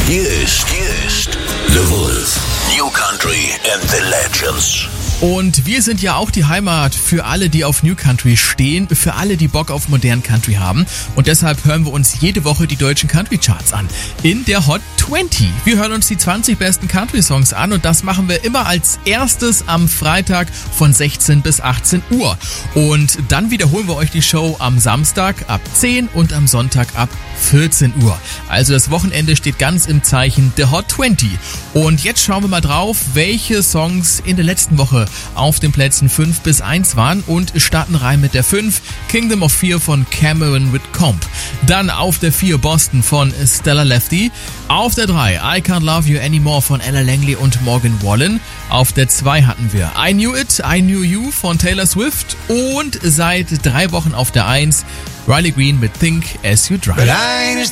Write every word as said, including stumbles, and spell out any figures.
Hier ist, hier ist The Wolf. New Country and the Legends. Und wir sind ja auch die Heimat für alle, die auf New Country stehen, für alle, die Bock auf modernen Country haben. Und deshalb hören wir uns jede Woche die deutschen Country Charts an. In der Hot zwanzig. Wir hören uns die zwanzig besten Country Songs an und das machen wir immer als erstes am Freitag von sechzehn bis achtzehn Uhr. Und dann wiederholen wir euch die Show am Samstag ab zehn und am Sonntag ab vierzehn Uhr. Also das Wochenende steht ganz im Zeichen der Hot zwanzig. Und jetzt schauen wir mal drauf, welche Songs in der letzten Woche auf den Plätzen fünf bis eins waren und starten rein mit der fünf, Kingdom of Fear von Cameron Whitcomb. Dann auf der vier Boston von Stella Lefty. Auf der drei I Can't Love You Anymore von Ella Langley und Morgan Wallen. Auf der zwei hatten wir I Knew It, I Knew You von Taylor Swift und seit drei Wochen auf der eins Riley Green mit Think As You Drive.